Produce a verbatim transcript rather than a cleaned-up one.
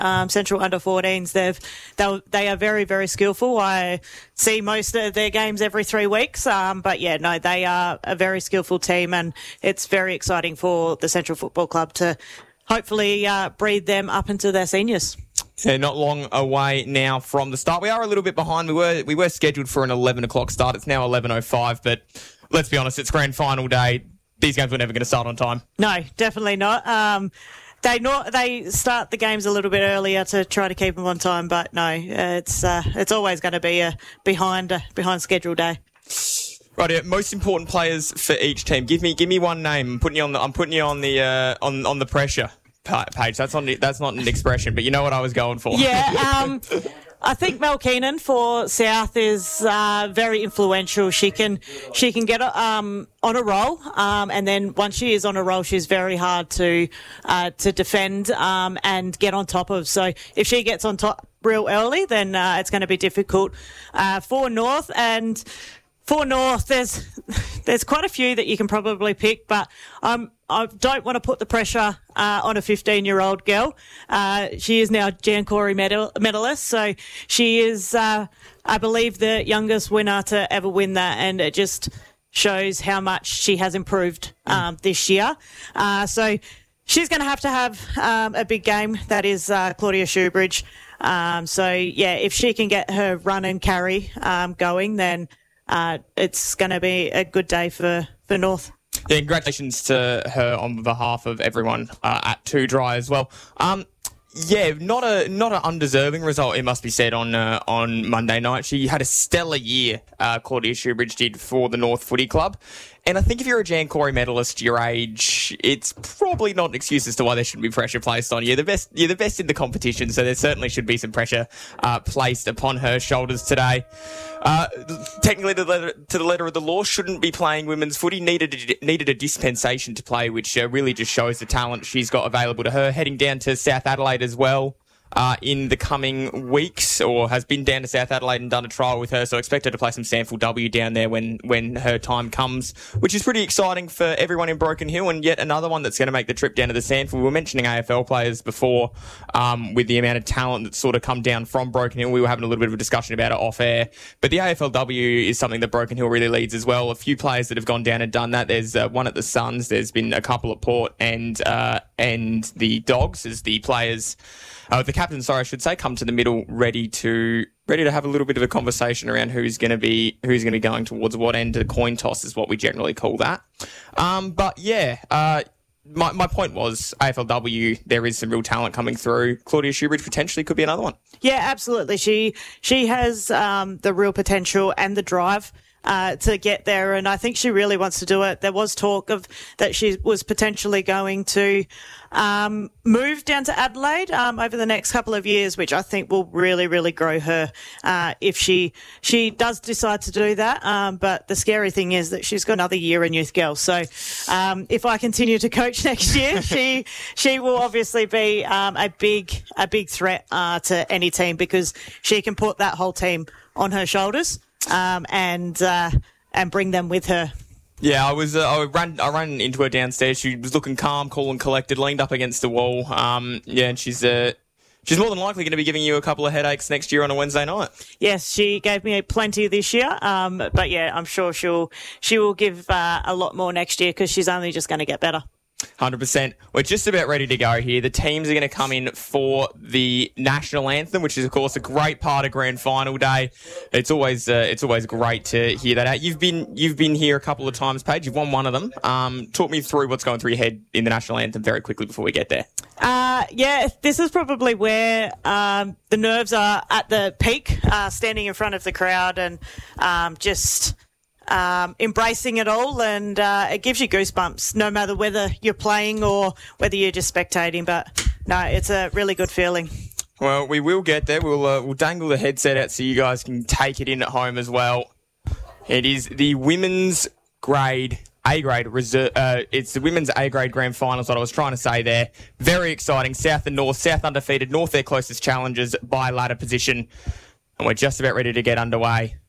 um, Central under fourteens. They've they they are very very skillful. I see most of their games every three weeks. Um, but yeah, no, they are a very skillful team, and it's very exciting for the Central Football Club to hopefully uh, breed them up into their seniors. Yeah, not long away now from the start. We are a little bit behind. We were we were scheduled for an eleven o'clock start. It's now eleven oh five, but let's be honest, it's grand final day. These games were never going to start on time. No, definitely not. Um, they not they start the games a little bit earlier to try to keep them on time, but no, it's uh, it's always going to be a behind a behind schedule day. Right, yeah, most important players for each team. Give me give me one name. I'm putting you on the I'm putting you on the uh, on on the pressure. Paige, that's not that's not an expression, but you know what I was going for. Yeah, um, I think Mel Keenan for South is uh, very influential. She can she can get um, on a roll, um, and then once she is on a roll, she's very hard to uh, to defend um, and get on top of. So if she gets on top real early, then uh, it's going to be difficult uh, for North. And for North, there's there's quite a few that you can probably pick, but um, I don't want to put the pressure uh, on a fifteen-year-old girl. Uh, she is now Jan Corey medal- medalist, so she is, uh, I believe, the youngest winner to ever win that, and it just shows how much she has improved um, this year. Uh, so she's going to have to have um, a big game. That is uh, Claudia Shoebridge. Um, so, yeah, if she can get her run and carry um, going, then uh, it's going to be a good day for, for North. Yeah, congratulations to her on behalf of everyone uh, at Two Dry as well. Um, yeah, not a not an undeserving result, it must be said, on uh, on Monday night. She had a stellar year, uh, Claudia Shoebridge did, for the North Footy Club. And I think if you're a Jan Corey medalist your age, it's probably not an excuse as to why there shouldn't be pressure placed on you. You're the best, you're the best in the competition, so there certainly should be some pressure uh, placed upon her shoulders today. Uh, technically, to the, letter, to the letter of the law, shouldn't be playing women's footy. Needed a, needed a dispensation to play, which uh, really just shows the talent she's got available to her. Heading down to South Adelaide as well uh, in the coming weeks, or has been down to South Adelaide and done a trial with her. So expect her to play some Sample W down there when when her time comes, which is pretty exciting for everyone in Broken Hill, and yet another one that's going to make the trip down to the Sandford. We were mentioning A F L players before, um, with the amount of talent that's sort of come down from Broken Hill. We were having a little bit of a discussion about it off air, but the A F L W is something that Broken Hill really leads as well. A few players that have gone down and done that. There's uh, one at the Suns. There's been a couple at Port, and uh, and the Dogs as the players. Uh, the captain, sorry, I should say, come to the middle, ready to ready to have a little bit of a conversation around who's going to be who's going to be going towards what end. The coin toss is what we generally call that. Um, but yeah, uh, my my point was A F L W. There is some real talent coming through. Claudia Shoebridge potentially could be another one. Yeah, absolutely. She she has um, the real potential and the drive Uh, to get there, and I think she really wants to do it. There was talk of that she was potentially going to um, move down to Adelaide um, over the next couple of years, which I think will really, really grow her uh, if she she does decide to do that. Um, but the scary thing is that she's got another year in youth girls. So um, if I continue to coach next year, she she will obviously be um, a big a big threat uh, to any team, because she can put that whole team on her shoulders. Um, and uh, and bring them with her. Yeah, I was. Uh, I ran. I ran into her downstairs. She was looking calm, cool, and collected. Leaned up against the wall. Um, yeah, and she's uh, she's more than likely going to be giving you a couple of headaches next year on a Wednesday night. Yes, she gave me plenty this year. Um, but yeah, I'm sure she'll she will give uh, a lot more next year, because she's only just going to get better. one hundred percent. We're just about ready to go here. The teams are going to come in for the national anthem, which is, of course, a great part of grand final day. It's always uh, it's always great to hear that out. You've been you've been here a couple of times, Paige. You've won one of them. Um, talk me through what's going through your head in the national anthem very quickly before we get there. Uh, yeah, this is probably where um, the nerves are at the peak, uh, standing in front of the crowd and um, just... Um, embracing it all, and uh, it gives you goosebumps no matter whether you're playing or whether you're just spectating. But no, it's a really good feeling. Well, we will get there. We'll uh, we'll dangle the headset out so you guys can take it in at home as well. It is the women's grade A grade reserve. Uh, it's the women's A grade grand finals. What I was trying to say there. Very exciting. South and North. South undefeated. North their closest challengers by ladder position, and we're just about ready to get underway.